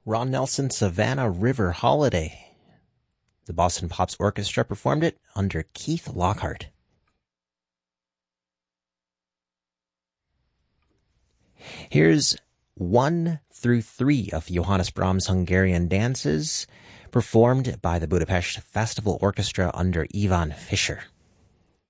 Ron Nelson Savannah River Holiday. The Boston Pops Orchestra performed it under Keith Lockhart. Here's 1 through 3 of Johannes Brahms' Hungarian dances, performed by the Budapest Festival Orchestra under Ivan Fischer.